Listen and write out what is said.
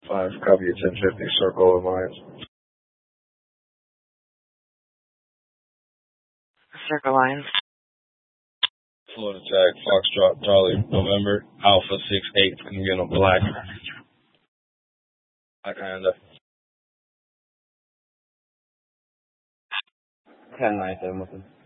5, copy at 1050, circle Alliance. Circle Lines. Float attack, Foxtrot, Charlie, November, Alpha 6-8, gonna be on a black. Black Honda. 10-9, 7 with him.